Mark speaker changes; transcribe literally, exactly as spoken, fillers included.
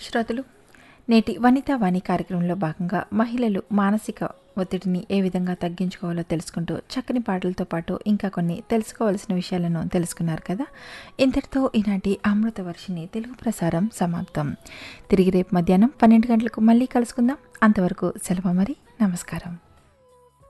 Speaker 1: శ్రోతలు, నేటి వనితా వాణి కార్యక్రమంలో భాగంగా మహిళలు మానసిక ఒత్తిడిని ఏ విధంగా తగ్గించుకోవాలో తెలుసుకుంటూ చక్కని పాటలతో పాటు ఇంకా కొన్ని తెలుసుకోవాల్సిన విషయాలను తెలుసుకున్నారు కదా. ఇంతటితో ఈనాటి అమృత వర్షిణి తెలుగు ప్రసారం సమాప్తం. తిరిగి రేపు మధ్యాహ్నం పన్నెండు గంటలకు మళ్ళీ కలుసుకుందాం. అంతవరకు సెలవు మరి. నమస్కారం.